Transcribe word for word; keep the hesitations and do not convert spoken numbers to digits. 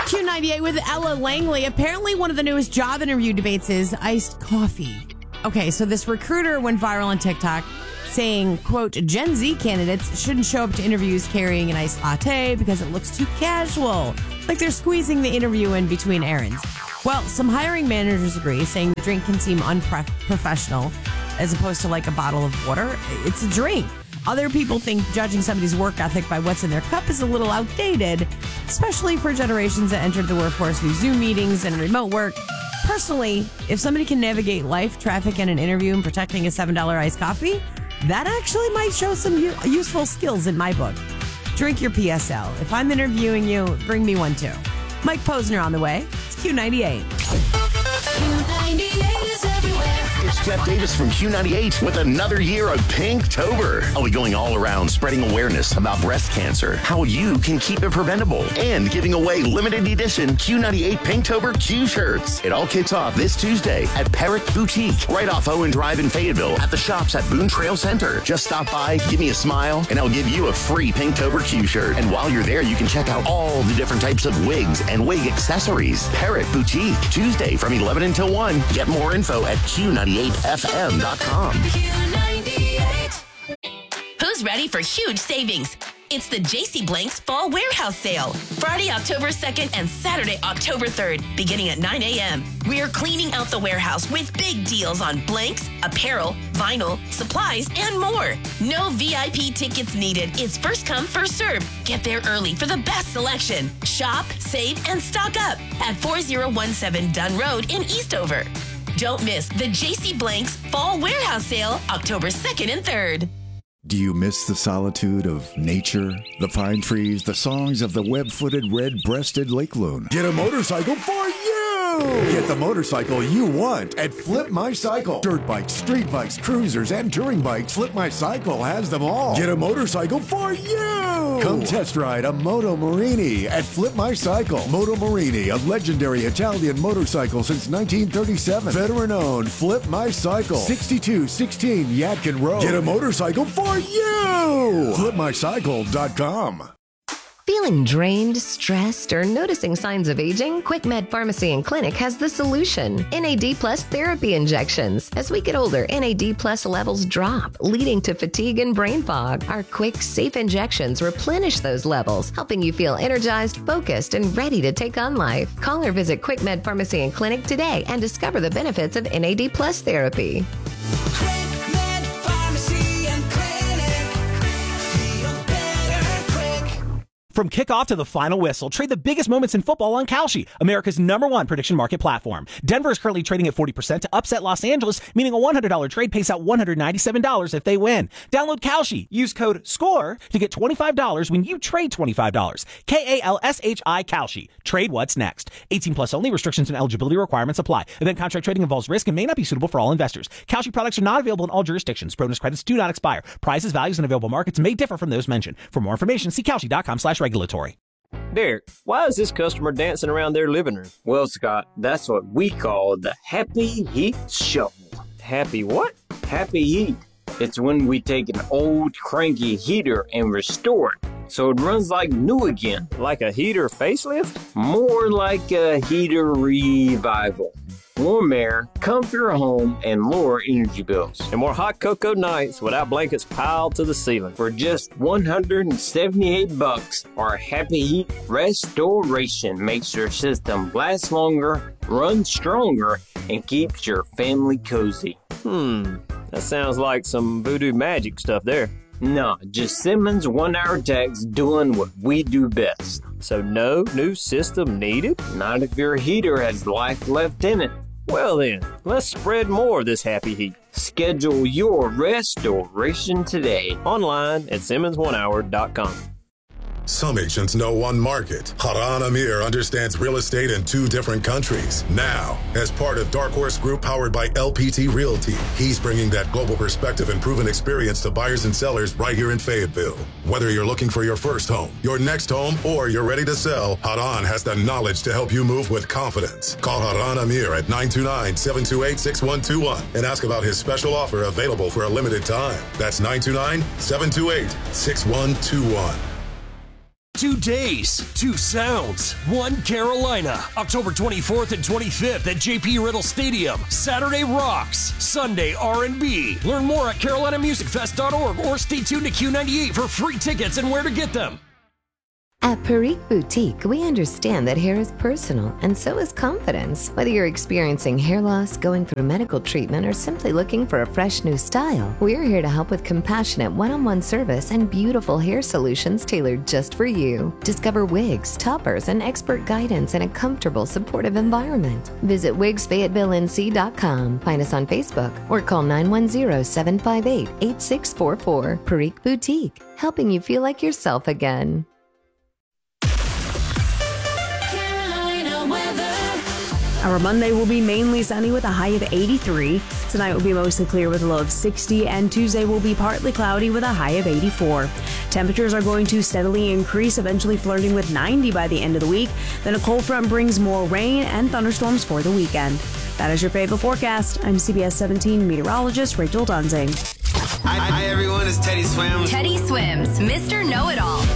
Q ninety-eight with Ella Langley. Apparently, one of the newest job interview debates is iced coffee. Okay, so this recruiter went viral on TikTok saying, quote, Gen Z candidates shouldn't show up to interviews carrying an iced latte because it looks too casual, like they're squeezing the interview in between errands. Well, some hiring managers agree, saying the drink can seem unprofessional as opposed to like a bottle of water. It's a drink. Other people think judging somebody's work ethic by what's in their cup is a little outdated, especially for generations that entered the workforce through Zoom meetings and remote work. Personally, if somebody can navigate life, traffic, and an interview and protecting a seven dollars iced coffee, that actually might show some u- useful skills in my book. Drink your P S L. If I'm interviewing you, bring me one too. Mike Posner on the way. It's Q ninety-eight. Q ninety-eight is everywhere. It's Jeff Davis from Q ninety-eight with another year of Pinktober. I'll be going all around spreading awareness about breast cancer, how you can keep it preventable, and giving away limited edition Q ninety-eight Pinktober Q shirts. It all kicks off this Tuesday at Parrot Boutique, right off Owen Drive in Fayetteville at the shops at Boone Trail Center. Just stop by, give me a smile, and I'll give you a free Pinktober Q shirt. And while you're there, you can check out all the different types of wigs and wig accessories. Parrot Boutique, Tuesday from eleven until one. Get more info at Q ninety-eight F M dot com. Q ninety-eight. Who's ready for huge savings? It's the J C Blanks Fall Warehouse Sale. Friday, October second and Saturday, October third, beginning at nine a.m. We're cleaning out the warehouse with big deals on blanks, apparel, vinyl, supplies, and more. No V I P tickets needed. It's first come, first served. Get there early for the best selection. Shop, save, and stock up at forty seventeen Dunn Road in Eastover. Don't miss the J C Blanks Fall Warehouse Sale, October second and third. Do you miss the solitude of nature, the pine trees, the songs of the web-footed, red-breasted lake loon? Get a motorcycle for you! Get the motorcycle you want at Flip My Cycle. Dirt bikes, street bikes, cruisers, and touring bikes, Flip My Cycle has them all. Get a motorcycle for you! Come test ride a Moto Morini at Flip My Cycle. Moto Morini, a legendary Italian motorcycle since nineteen thirty-seven. Veteran-owned, Flip My Cycle. sixty-two sixteen Yadkin Road. Get a motorcycle for you! flip my cycle dot com. Feeling drained, stressed, or noticing signs of aging? QuickMed Pharmacy and Clinic has the solution. N A D Plus therapy injections. As we get older, N A D Plus levels drop, leading to fatigue and brain fog. Our quick, safe injections replenish those levels, helping you feel energized, focused, and ready to take on life. Call or visit QuickMed Pharmacy and Clinic today and discover the benefits of N A D Plus therapy. QuickMed Pharmacy and Clinic. Feel better quick. From kickoff to the final whistle, trade the biggest moments in football on Kalshi, America's number one prediction market platform. Denver is currently trading at forty percent to upset Los Angeles, meaning a one hundred dollars trade pays out one hundred ninety-seven dollars if they win. Download Kalshi. Use code SCORE to get twenty-five dollars when you trade twenty-five dollars. K A L S H I Kalshi. Trade what's next. eighteen plus only. Restrictions and eligibility requirements apply. Event contract trading involves risk and may not be suitable for all investors. Kalshi products are not available in all jurisdictions. Bonus credits do not expire. Prices, values, and available markets may differ from those mentioned. For more information, see Kalshi.com slash regulatory. Derek, why is this customer dancing around their living room? Well, Scott, that's what we call the Happy Heat Shuffle. Happy what? Happy Heat. It's when we take an old cranky heater and restore it so it runs like new again. Like a heater facelift? More like a heater revival. Warm air, comfier home, and lower energy bills. And more hot cocoa nights without blankets piled to the ceiling. For just one hundred seventy-eight bucks, our Happy Heat Restoration makes your system last longer, run stronger, and keeps your family cozy. Hmm, that sounds like some voodoo magic stuff there. Nah, just Simmons one-hour techs doing what we do best. So no new system needed? Not if your heater has life left in it. Well then, let's spread more of this happy heat. Schedule your restoration today. Online at Simmons one hour dot com. Some agents know one market. Haran Amir understands real estate in two different countries. Now, as part of Dark Horse Group powered by L P T Realty, he's bringing that global perspective and proven experience to buyers and sellers right here in Fayetteville. Whether you're looking for your first home, your next home, or you're ready to sell, Haran has the knowledge to help you move with confidence. Call Haran Amir at nine two nine, seven two eight, six one two one and ask about his special offer available for a limited time. That's nine two nine, seven two eight, six one two one. Two days, two sounds, one Carolina. October twenty-fourth and twenty-fifth at J P Riddle Stadium. Saturday rocks, Sunday R and B. Learn more at carolina music fest dot org or stay tuned to Q ninety-eight for free tickets and where to get them. At Perique Boutique, we understand that hair is personal, and so is confidence. Whether you're experiencing hair loss, going through medical treatment, or simply looking for a fresh new style, we're here to help with compassionate one-on-one service and beautiful hair solutions tailored just for you. Discover wigs, toppers, and expert guidance in a comfortable, supportive environment. Visit wigs fayetteville n c dot com, find us on Facebook, or call nine one zero, seven five eight, eight six four four. Perique Boutique, helping you feel like yourself again. Our Monday will be mainly sunny with a high of eighty-three. Tonight will be mostly clear with a low of sixty, and Tuesday will be partly cloudy with a high of eighty-four. Temperatures are going to steadily increase, eventually flirting with ninety by the end of the week. Then a cold front brings more rain and thunderstorms for the weekend. That is your favorite forecast. I'm C B S seventeen meteorologist Rachel Dunsing. Hi, hi everyone, it's Teddy Swims. Teddy Swims, Mister Know-It-All.